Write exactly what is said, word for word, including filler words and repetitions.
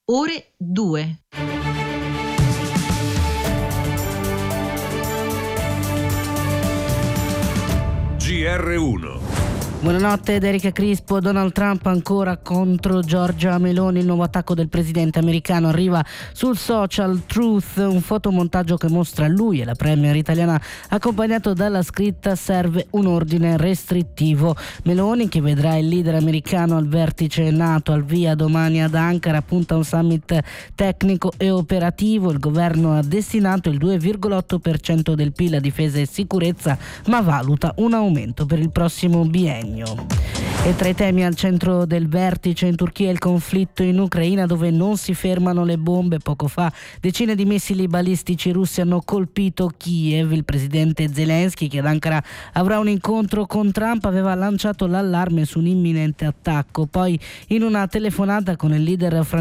ore due. G R uno. Buonanotte ed Erika Crispo. Donald Trump ancora contro Giorgia Meloni. Il nuovo attacco del presidente americano arriva sul social Truth, un fotomontaggio che mostra lui e la premier italiana accompagnato dalla scritta "serve un ordine restrittivo". Meloni, che vedrà il leader americano al vertice NATO al via domani ad Ankara, punta a un summit tecnico e operativo. Il governo ha destinato il due virgola otto per cento del P I L a difesa e sicurezza, ma valuta un aumento per il prossimo biennio. E tra i temi al centro del vertice in Turchia il conflitto in Ucraina, dove non si fermano le bombe. Poco fa decine di missili balistici russi hanno colpito Kiev. Il presidente Zelensky, che ad Ankara avrà un incontro con Trump, aveva lanciato l'allarme su un imminente attacco. Poi, in una telefonata con il leader francese